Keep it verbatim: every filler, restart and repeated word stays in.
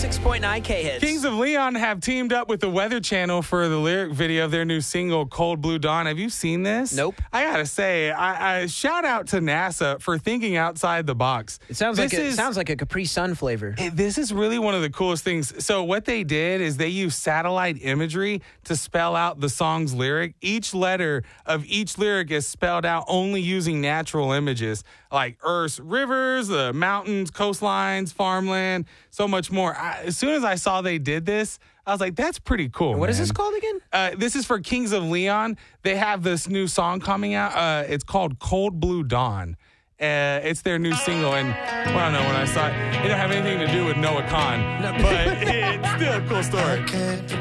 six point nine K hits. Kings of Leon have teamed up with the Weather Channel for the lyric video of their new single, Cold Blue Dawn. Have you seen this? Nope. I gotta say, I, I shout out to NASA for thinking outside the box. It sounds This like a, is- it sounds like a Capri Sun flavor. It- This is really one of the coolest things. So what they did is they used satellite imagery to spell out the song's lyric. Each letter of each lyric is spelled out only using natural images like Earth's rivers, the mountains, coastlines, farmland, so much more. I, as soon as I saw they did this, I was like, that's pretty cool. What is man. this called again? Uh, this is for Kings of Leon. They have this new song coming out. Uh, it's called Cold Blue Dawn. Uh, it's their new single, and well, I don't know when I saw it. It didn't have anything to do with Noah Khan, but it's still a cool story.